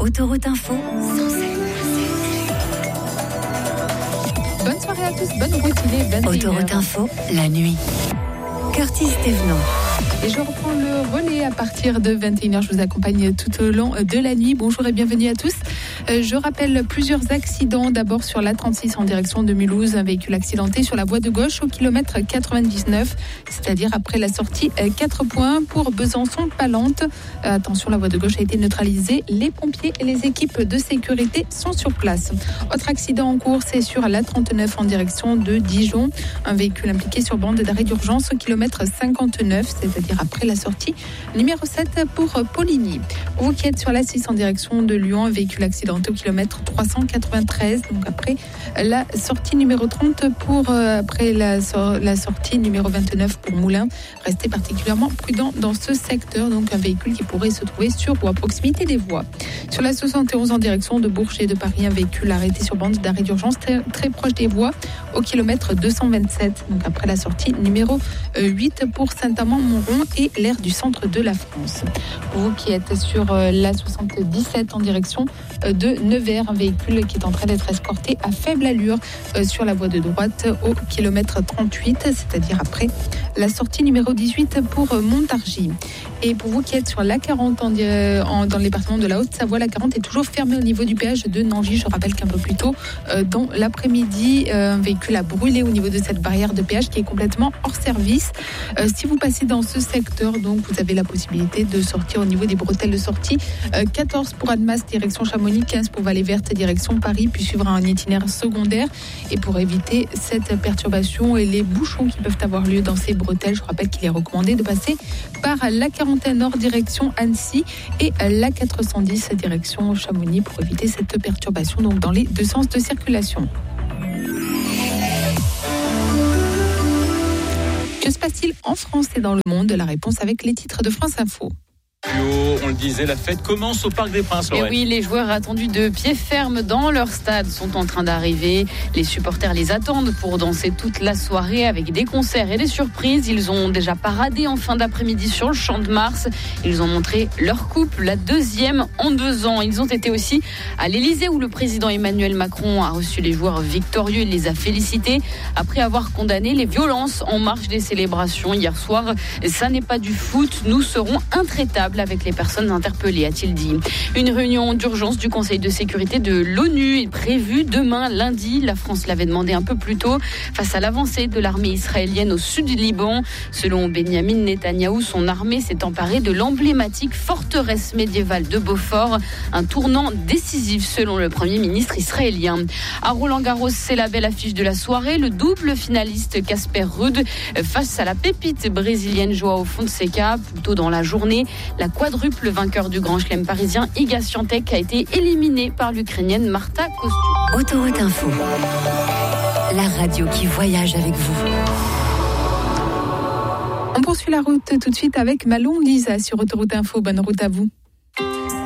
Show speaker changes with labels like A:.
A: Autoroute Info.
B: Bonne soirée à tous, bonne route, il est 21h.
A: Autoroute Info, la nuit. Curtis Thévenot.
B: Et je reprends le relais à partir de 21h. Je vous accompagne tout au long de la nuit. Bonjour et bienvenue à tous. Je rappelle plusieurs accidents. D'abord sur l'A36 en direction de Mulhouse. Un véhicule accidenté sur la voie de gauche au kilomètre 99, c'est-à-dire après la sortie 4 points pour Besançon-Palente. Attention, la voie de gauche a été neutralisée. Les pompiers et les équipes de sécurité sont sur place. Autre accident en cours, c'est sur l'A39 en direction de Dijon. Un véhicule impliqué sur bande d'arrêt d'urgence au kilomètre 59, c'est-à-dire après la sortie numéro 7 pour Poligny. Pour vous qui êtes sur l'A6 en direction de Lyon, un véhicule accidenté au kilomètre 393, donc après la sortie numéro 30 pour après la sortie numéro 29 pour Moulins. Restez particulièrement prudent dans ce secteur, donc un véhicule qui pourrait se trouver sur ou à proximité des voies. Sur la 71 en direction de Bourges et de Paris, un véhicule arrêté sur bande d'arrêt d'urgence très proche des voies au kilomètre 227, donc après la sortie numéro 8 pour Saint-Amand-Montrond et l'aire du centre de la France. Pour vous qui êtes sur la 77 en direction de Nevers, un véhicule qui est en train d'être escorté à faible allure sur la voie de droite au kilomètre 38, c'est-à-dire après la sortie numéro 18 pour Montargis. Et pour vous qui êtes sur la 40 dans le département de la Haute-Savoie, la 40 est toujours fermée au niveau du péage de Nangis. Je rappelle qu'un peu plus tôt, dans l'après-midi, un véhicule a brûlé au niveau de cette barrière de péage qui est complètement hors service. Si vous passez dans ce secteur, donc vous avez la possibilité de sortir au niveau des bretelles de sortie. 14 pour Annemasse, direction Chamonix, 15 pour Vallée Verte, direction Paris, puis suivra un itinéraire secondaire. Et pour éviter cette perturbation et les bouchons qui peuvent avoir lieu dans ces bretelles, je rappelle qu'il est recommandé de passer par la 41 Nord, direction Annecy, et la 410, direction Chamonix, pour éviter cette perturbation, donc dans les deux sens de circulation. Que se passe-t-il en France et dans le monde? La réponse avec les titres de France Info.
C: On le disait, la fête commence au Parc des Princes.
D: Et oui, les joueurs attendus de pied ferme dans leur stade sont en train d'arriver. Les supporters les attendent pour danser toute la soirée avec des concerts et des surprises. Ils ont déjà paradé en fin d'après-midi sur le Champ de Mars. Ils ont montré leur coupe, la deuxième en 2 ans. Ils ont été aussi à l'Elysée où le président Emmanuel Macron a reçu les joueurs victorieux et les a félicités après avoir condamné les violences en marge des célébrations hier soir. Ça n'est pas du foot, nous serons intraitables avec les personnes interpellées, a-t-il dit. Une réunion d'urgence du Conseil de sécurité de l'ONU est prévue demain, lundi. La France l'avait demandé un peu plus tôt face à l'avancée de l'armée israélienne au sud du Liban. Selon Benyamin Netanyahou, son armée s'est emparée de l'emblématique forteresse médiévale de Beaufort, un tournant décisif selon le Premier ministre israélien. À Roland-Garros, c'est la belle affiche de la soirée. Le double finaliste Casper Ruud face à la pépite brésilienne João Fonseca. Plus tôt dans la journée, la quadruple vainqueur du Grand Chelem parisien Iga Swiatek a été éliminée par l'Ukrainienne Marta Kostyuk.
A: Autoroute Info, la radio qui voyage avec vous.
B: On poursuit la route tout de suite avec Malon Lisa sur Autoroute Info. Bonne route à vous.